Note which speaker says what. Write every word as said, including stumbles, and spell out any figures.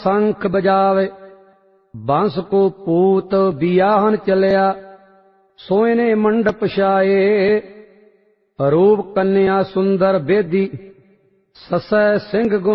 Speaker 1: शंख बजावे बांस को पूत बियाहन चलिया सोयने मंडप छाए रूप कन्या सुंदर बेदी ससै सिंह